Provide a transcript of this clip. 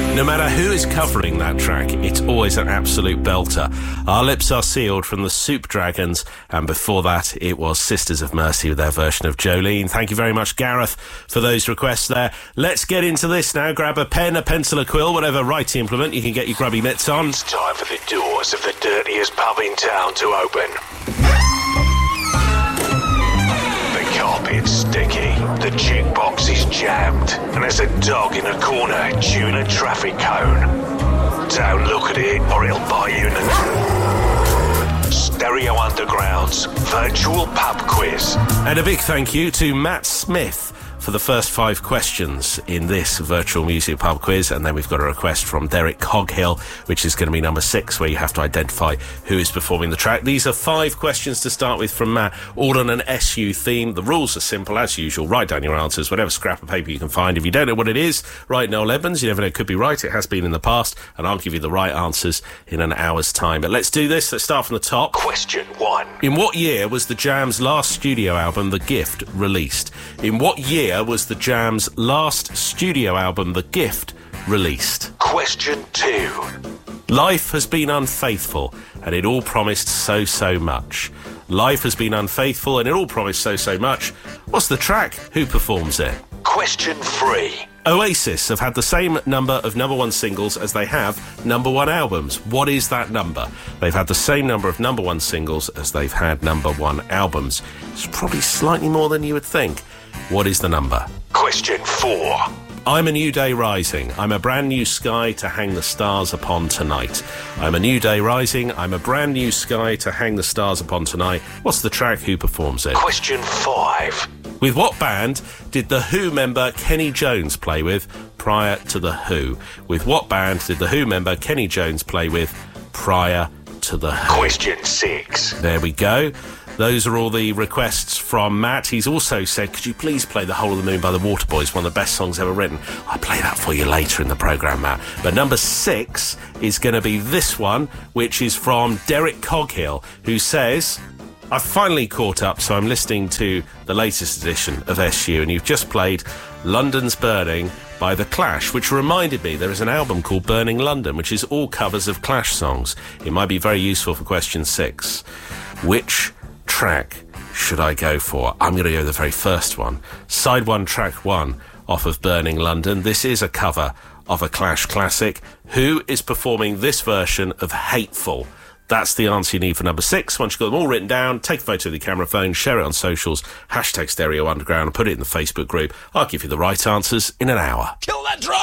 No matter who is covering that track, it's always an absolute belter. Our Lips Are Sealed from the Soup Dragons, and before that it was Sisters of Mercy with their version of Jolene. Thank you very much, Gareth, for those requests there. Let's get into this now. Grab a pen, a pencil, a quill, whatever writing implement you can get your grubby mitts on. It's time for the doors of the dirtiest pub in town to open. The carpet's sticky, the jukebox is jammed, and there's a dog in a corner chewing a traffic cone. Don't look at it or it'll bite you in the... Stereo Underground's virtual pub quiz. And a big thank you to Matt Smith for the first 5 questions in this virtual music pub quiz. And then we've got a request from Derek Coghill, which is going to be number 6, where you have to identify who is performing the track. These are 5 questions to start with from Matt, all on an SU theme. The rules are simple as usual. Write down your answers, whatever scrap of paper you can find. If you don't know what it is, write Noel Edmonds. You never know, it could be right. It has been in the past, and I'll give you the right answers in an hour's time. But let's do this. Let's start from the top. Question 1. In what year was the Jam's last studio album, The Gift, released? In what year was the Jam's last studio album, The Gift, released? Question 2. Life has been unfaithful, and it all promised so much. Life has been unfaithful, and it all promised so much. What's the track? Who performs it? Question 3. Oasis have had the same number of number 1 singles as they have number 1 albums. What is that number? They've had the same number of number 1 singles as they've had number 1 albums. It's probably slightly more than you would think. What is the number? Question 4. I'm a new day rising. I'm a brand new sky to hang the stars upon tonight. I'm a new day rising. I'm a brand new sky to hang the stars upon tonight. What's the track? Who performs it? Question 5. With what band did The Who member Kenny Jones play with prior to The Who? With what band did The Who member Kenny Jones play with prior to The Who? Question 6. There we go. Those are all the requests from Matt. He's also said, could you please play The Hole of the Moon by the Waterboys, one of the best songs ever written? I'll play that for you later in the programme, Matt. But number 6 is going to be this one, which is from Derek Coghill, who says, I've finally caught up, so I'm listening to the latest edition of SU, and you've just played London's Burning by The Clash, which reminded me there is an album called Burning London, which is all covers of Clash songs. It might be very useful for question 6. Which track should I go for? I'm going to go the very first one. Side 1, track 1 off of Burning London. This is a cover of a Clash classic. Who is performing this version of Hateful? That's the answer you need for number 6. Once you've got them all written down, take a photo of the camera phone, share it on socials, #Stereo Underground, and put it in the Facebook group. I'll give you the right answers in an hour. Kill that drum!